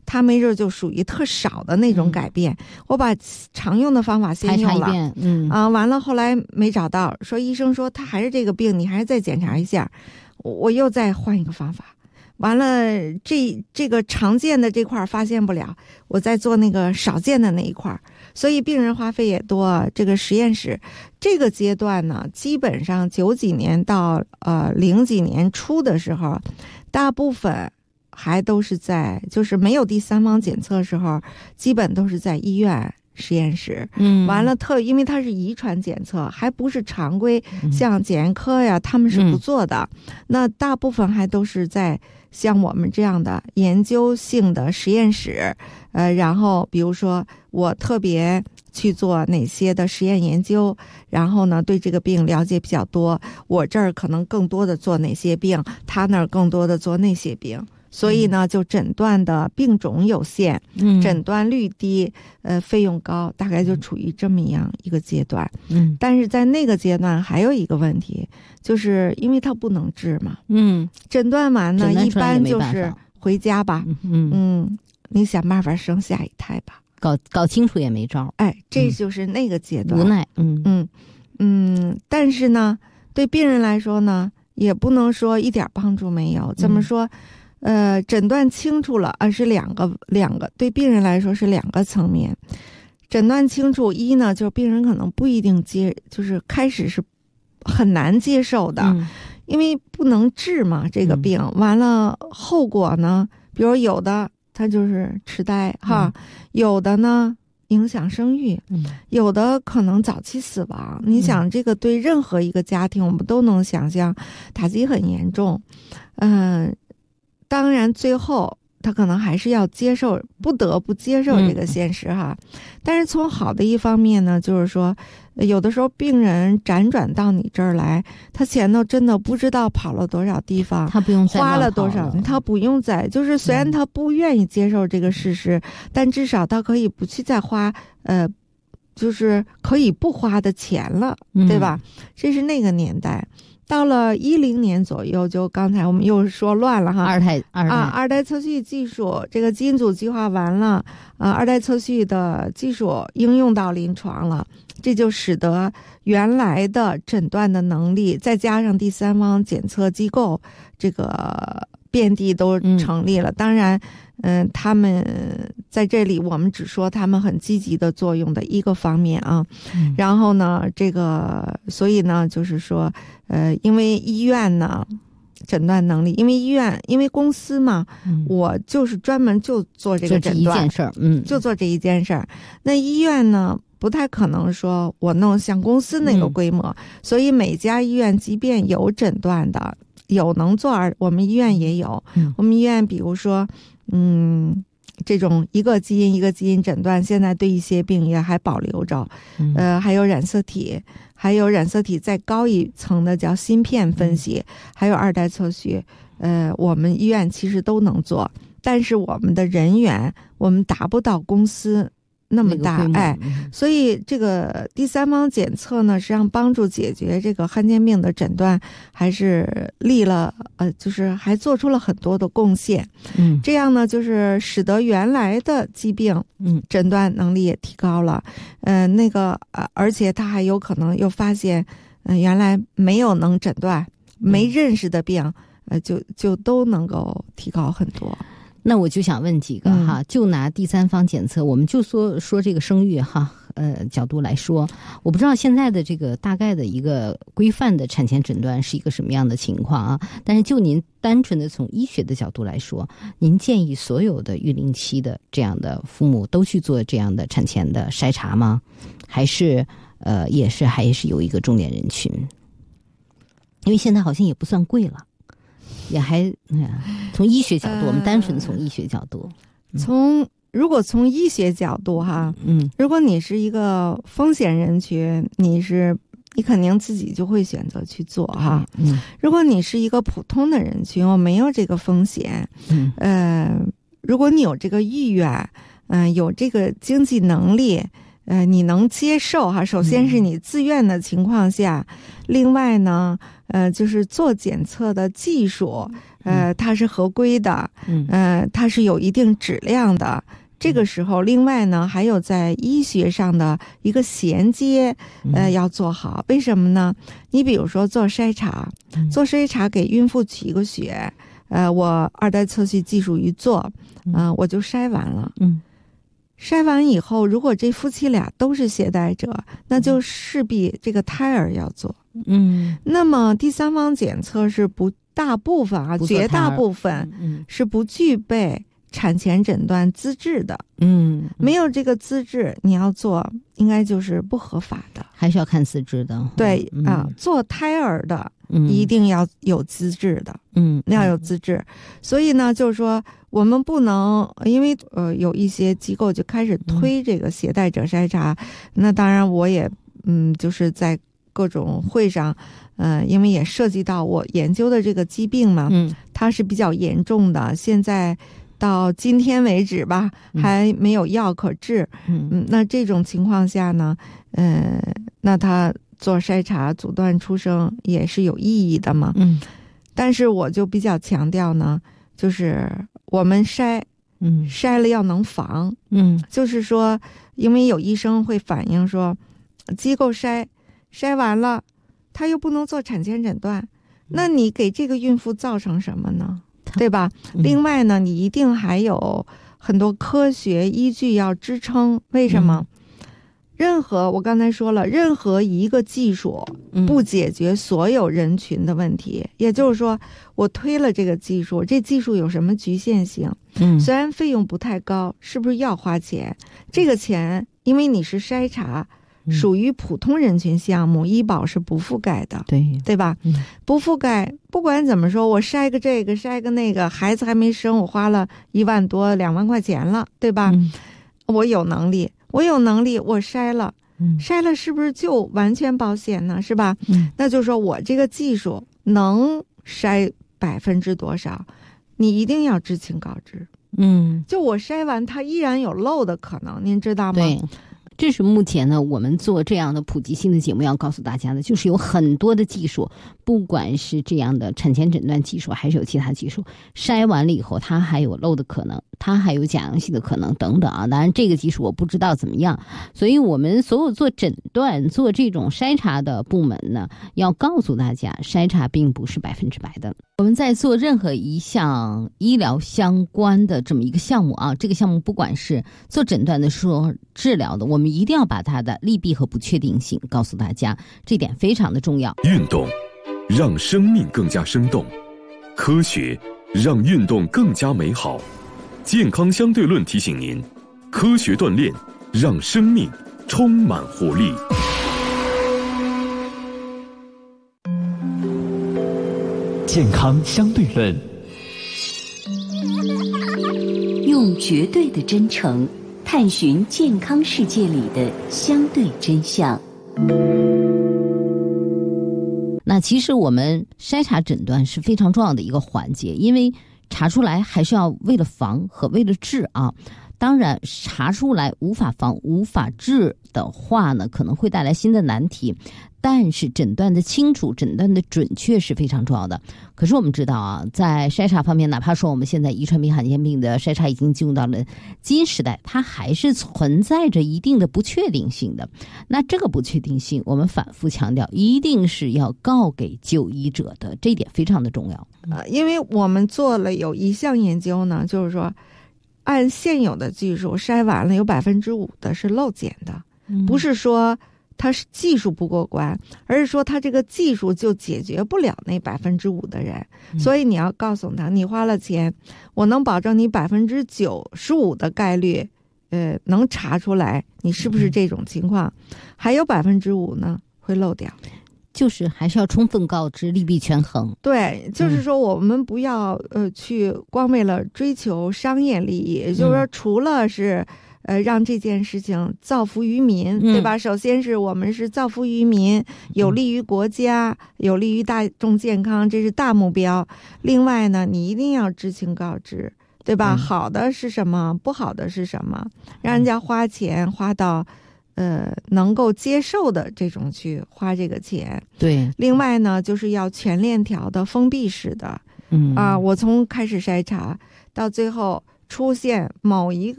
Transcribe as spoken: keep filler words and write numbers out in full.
他没准就属于特少的那种改变。嗯、我把常用的方法先用了， 排查一遍，嗯啊，完了后来没找到，说医生说他还是这个病，你还是再检查一下，我我又再换一个方法。完了，这这个常见的这块发现不了，我再做那个少见的那一块，所以病人花费也多。这个实验室这个阶段呢，基本上九几年到呃零几年初的时候，大部分还都是在就是没有第三方检测的时候，基本都是在医院实验室。 嗯， 完了特因为它是遗传检测，还不是常规，像检验科呀，他们是不做的。嗯、那大部分还都是在像我们这样的研究性的实验室，呃，然后比如说我特别去做哪些的实验研究，然后呢对这个病了解比较多，我这儿可能更多的做哪些病，他那儿更多的做那些病。所以呢，就诊断的病种有限，嗯，诊断率低，呃，费用高，大概就处于这么样一个阶段。嗯，但是在那个阶段还有一个问题，就是因为它不能治嘛，嗯，诊断完呢，一般就是回家吧，嗯嗯，你想办法生下一胎吧， 搞搞清楚也没招， 哎，这就是那个阶段， 无奈，嗯嗯嗯，但是呢，对病人来说呢，也不能说一点帮助没有，怎么说？呃，诊断清楚了，啊，是两个两个，对病人来说是两个层面。诊断清楚，一呢，就是病人可能不一定接，就是开始是很难接受的，嗯、因为不能治嘛，这个病。嗯、完了后果呢，比如有的他就是痴呆哈，嗯、有的呢影响生育，嗯、有的可能早期死亡。嗯、你想，这个对任何一个家庭，我们都能想象打击很严重，嗯、呃。当然最后他可能还是要接受，不得不接受这个现实哈。嗯、但是从好的一方面呢，就是说有的时候病人辗转到你这儿来，他前头真的不知道跑了多少地方， 他不用再花了多少，他不用再，就是虽然他不愿意接受这个事实，嗯、但至少他可以不去再花呃就是可以不花的钱了，嗯、对吧？这是那个年代。到了一零年左右，就刚才我们又说乱了哈， 二胎二胎啊，二代测序技术这个基因组计划完了，啊，二代测序的技术应用到临床了，这就使得原来的诊断的能力，再加上第三方检测机构，这个遍地都成立了。嗯、当然，嗯、呃，他们在这里我们只说他们很积极的作用的一个方面啊。嗯、然后呢，这个所以呢，就是说。呃，因为医院呢，诊断能力，因为医院，因为公司嘛，嗯、我就是专门就做这个诊断， 这一件事儿，嗯， 就做这一件事儿。那医院呢，不太可能说我弄像公司那个规模，嗯、所以每家医院即便有诊断的，有能做，我们医院也有。嗯、我们医院比如说，嗯。这种一个基因一个基因诊断，现在对一些病也还保留着，嗯、呃，还有染色体，还有染色体再高一层的叫芯片分析，嗯、还有二代测序，呃，我们医院其实都能做，但是我们的人员我们达不到公司那么大，哎，所以这个第三方检测呢，实际上帮助解决这个罕见病的诊断，还是立了呃，就是还做出了很多的贡献。嗯，这样呢，就是使得原来的疾病，嗯，诊断能力也提高了。嗯、呃，那个呃，而且他还有可能又发现，嗯、呃，原来没有能诊断、没认识的病，呃，就就都能够提高很多。 那我就想问几个哈，嗯、就拿第三方检测，我们就说说这个生育哈，呃角度来说，我不知道现在的这个大概的一个规范的产前诊断是一个什么样的情况啊？但是就您单纯的从医学的角度来说，您建议所有的育龄期的这样的父母都去做这样的产前的筛查吗？还是呃也是还是有一个重点人群？因为现在好像也不算贵了。也还、嗯、从医学角度、呃、我们单纯从医学角度、 嗯、从如果从医学角度哈，嗯，如果你是一个风险人群，你是你肯定自己就会选择去做哈，嗯，如果你是一个普通的人群，我没有这个风险，嗯，呃，如果你有这个意愿，嗯、呃，有这个经济能力， 呃，你能接受哈，首先是你自愿的情况下，嗯、另外呢，呃，就是做检测的技术，呃，它是合规的，嗯，呃，它是有一定质量的。这个时候，另外呢，还有在医学上的一个衔接，呃，要做好。为什么呢？你比如说做筛查，做筛查给孕妇取个血，呃，我二代测序技术一做，嗯、呃，我就筛完了，嗯。筛完以后，如果这夫妻俩都是携带者，那就势必这个胎儿要做。嗯，那么第三方检测是不大部分啊，绝大部分是不具备产前诊断资质的。嗯，没有这个资质，你要做应该就是不合法的， 还是要看资质的。 对、嗯、啊，做胎儿的。一定要有资质的，嗯，要有资质。所以呢，就是说我们不能，因为呃有一些机构就开始推这个携带者筛查，嗯、那当然我也嗯就是在各种会上，呃，因为也涉及到我研究的这个疾病嘛，嗯，它是比较严重的，现在到今天为止吧，还没有药可治，嗯嗯，那这种情况下呢，呃，那它。做筛查阻断出生也是有意义的嘛，嗯，但是我就比较强调呢，就是我们筛，嗯，筛了要能防，嗯，就是说，因为有医生会反映说，机构筛，筛完了，他又不能做产前诊断，那你给这个孕妇造成什么呢？对吧？嗯、另外呢，你一定还有很多科学依据要支撑，为什么？嗯任何我刚才说了，任何一个技术不解决所有人群的问题，嗯、也就是说，我推了这个技术，这技术有什么局限性？嗯，虽然费用不太高，是不是要花钱？这个钱，因为你是筛查，嗯、属于普通人群项目，医保是不覆盖的， 对对吧？嗯、不覆盖，不管怎么说，我筛个这个，筛个那个，孩子还没生，我花了一万多、两万块钱了，对吧？嗯、我有能力。我有能力，我筛了，嗯、筛了是不是就完全保险呢？是吧？嗯、那就是说我这个技术能筛百分之多少，你一定要知情告知。嗯，就我筛完，它依然有漏的可能，您知道吗？ 对。这是目前呢，我们做这样的普及性的节目要告诉大家的，就是有很多的技术，不管是这样的产前诊断技术，还是有其他技术，筛完了以后，它还有漏的可能，它还有假阳性的可能等等啊。当然，这个技术我不知道怎么样，所以我们所有做诊断、做这种筛查的部门呢，要告诉大家，筛查并不是百分之百的。我们在做任何一项医疗相关的这么一个项目啊，这个项目不管是做诊断的，说治疗的，我们一定要把它的利弊和不确定性告诉大家，这点非常的重要。 运动让生命更加生动，科学让运动更加美好。健康相对论提醒您，科学锻炼让生命充满活力。 健康相对论， 用绝对的真诚探寻健康世界里的相对真相。 那其实我们筛查诊断是非常重要的一个环节，因为查出来还是要为了防和为了治啊。当然查出来无法防无法治的话呢，可能会带来新的难题，但是诊断的清楚、诊断的准确是非常重要的。可是我们知道啊，在筛查方面，哪怕说我们现在遗传病、罕见病的筛查已经进入到了基因时代，它还是存在着一定的不确定性的。那这个不确定性，我们反复强调，一定是要告给就医者的，这一点非常的重要。 呃，因为我们做了有一项研究呢，就是说按现有的技术筛完了，有百分之五的是漏检的，嗯、不是说它是技术不过关，而是说它这个技术就解决不了那百分之五的人，嗯、所以你要告诉他，你花了钱，我能保证你百分之九十五的概率，呃，能查出来你是不是这种情况，嗯、还有百分之五呢会漏掉。 就是还是要充分告知，利弊权衡。 对，就是说我们不要、嗯、呃去光为了追求商业利益，也就是说除了是呃让这件事情造福于民，嗯、对吧？首先是我们是造福于民，有利于国家，嗯、有利于大众健康，这是大目标。另外呢，你一定要知情告知，对吧？嗯、好的是什么，不好的是什么，让人家花钱花到呃能够接受的这种去花这个钱。 对， 另外呢，就是要全链条的封闭式的， 嗯啊，我从开始筛查到最后出现某一